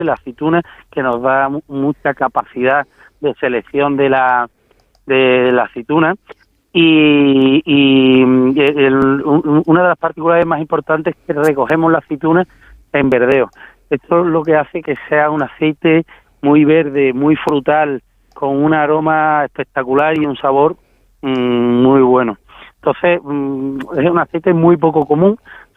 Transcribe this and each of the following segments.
la aceituna, que nos da mucha capacidad de selección de la aceituna. Una de las particularidades más importantes es que recogemos la aceituna en verdeo. Esto es lo que hace que sea un aceite muy verde, muy frutal, con un aroma espectacular y un sabor muy bueno. Entonces, es un aceite muy poco común.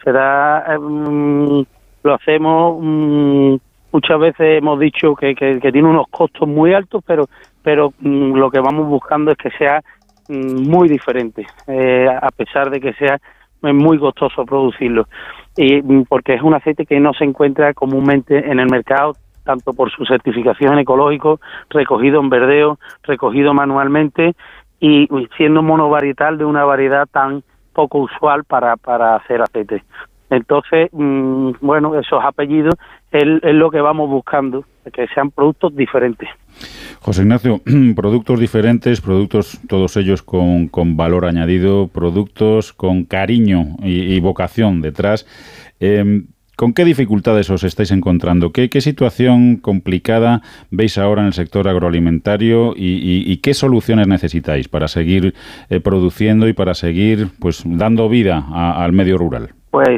Lo hacemos, muchas veces hemos dicho que tiene unos costos muy altos, pero lo que vamos buscando es que sea muy diferente, a pesar de que sea muy costoso producirlo, y porque es un aceite que no se encuentra comúnmente en el mercado, tanto por su certificación ecológica, recogido en verdeo, recogido manualmente, y siendo monovarietal de una variedad tan poco usual para hacer aceite. Entonces, bueno, esos apellidos es lo que vamos buscando, que sean productos diferentes. José Ignacio, productos diferentes, productos todos ellos con valor añadido, productos con cariño y vocación detrás. ¿Con qué dificultades os estáis encontrando? ¿Qué situación complicada veis ahora en el sector agroalimentario y qué soluciones necesitáis para seguir produciendo y para seguir dando vida al medio rural? Pues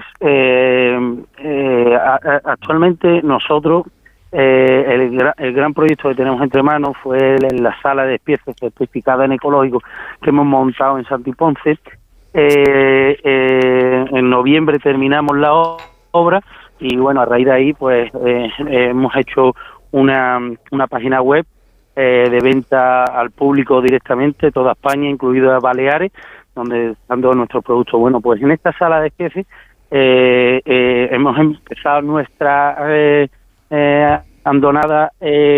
actualmente nosotros, el gran proyecto que tenemos entre manos fue la sala de especies certificada en ecológico que hemos montado en Santiponce. En noviembre terminamos la obra y bueno, a raíz de ahí pues hemos hecho una página web de venta al público directamente, toda España, incluido Baleares, donde están todos nuestros productos. Bueno, pues en esta sala de especies hemos empezado nuestra andonada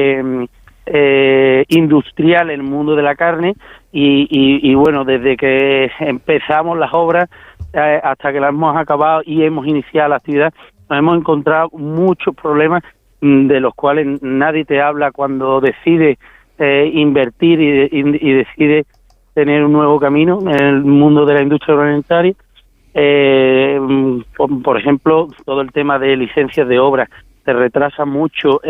industrial en el mundo de la carne y bueno, desde que empezamos las obras hasta que las hemos acabado y hemos iniciado la actividad, nos hemos encontrado muchos problemas de los cuales nadie te habla cuando decide invertir y decide tener un nuevo camino en el mundo de la industria agroalimentaria. Por ejemplo, todo el tema de licencias de obra se retrasa mucho,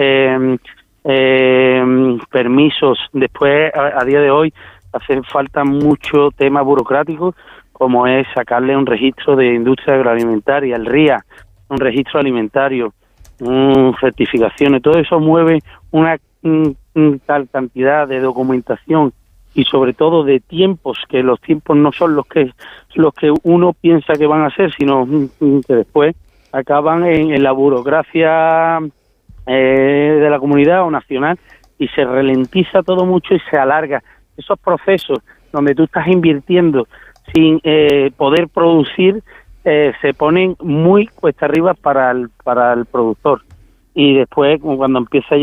permisos. Después, a día de hoy, hace falta mucho tema burocrático, como es sacarle un registro de industria agroalimentaria, el RIA, un registro alimentario, certificaciones. Todo eso mueve una tal cantidad de documentación y sobre todo de tiempos, que los tiempos no son los que uno piensa que van a ser, sino que después acaban en la burocracia de la comunidad o nacional, y se ralentiza todo mucho y se alarga. Esos procesos donde tú estás invirtiendo sin poder producir se ponen muy cuesta arriba para el productor. Y después, cuando empiezas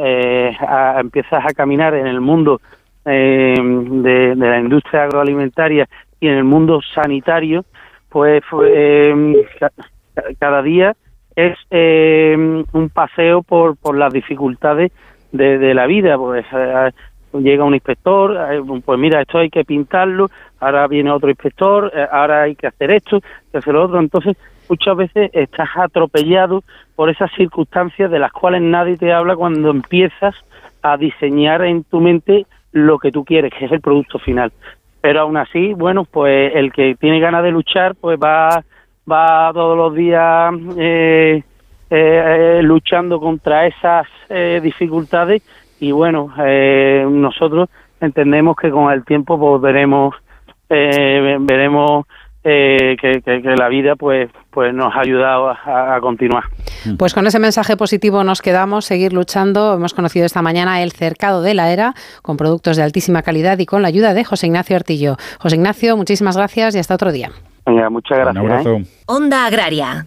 a caminar en el mundo de la industria agroalimentaria y en el mundo sanitario, pues cada día es un paseo por las dificultades de la vida. Pues llega un inspector, pues mira, esto hay que pintarlo, ahora viene otro inspector, ahora hay que hacer esto, hay que hacer lo otro. Entonces, muchas veces estás atropellado por esas circunstancias de las cuales nadie te habla cuando empiezas a diseñar en tu mente lo que tú quieres, que es el producto final. Pero aún así, bueno, pues el que tiene ganas de luchar, pues va todos los días luchando contra esas dificultades. Y bueno, nosotros entendemos que con el tiempo pues veremos que la vida pues nos ha ayudado a continuar. Pues con ese mensaje positivo nos quedamos, seguir luchando. Hemos conocido esta mañana el Cercado de la Era, con productos de altísima calidad y con la ayuda de José Ignacio Artillo. José Ignacio, muchísimas gracias y hasta otro día. Venga, muchas gracias. Un abrazo. Onda Agraria.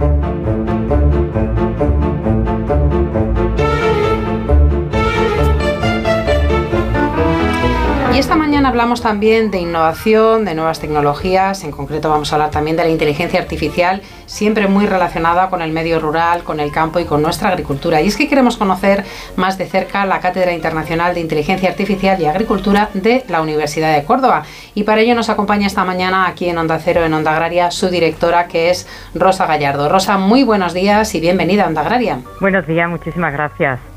Y esta mañana hablamos también de innovación, de nuevas tecnologías. En concreto vamos a hablar también de la inteligencia artificial, siempre muy relacionada con el medio rural, con el campo y con nuestra agricultura. Y es que queremos conocer más de cerca la Cátedra Internacional de Inteligencia Artificial y Agricultura de la Universidad de Córdoba. Y para ello nos acompaña esta mañana aquí en Onda Cero, en Onda Agraria, su directora, que es Rosa Gallardo. Rosa, muy buenos días y bienvenida a Onda Agraria. Buenos días, muchísimas gracias.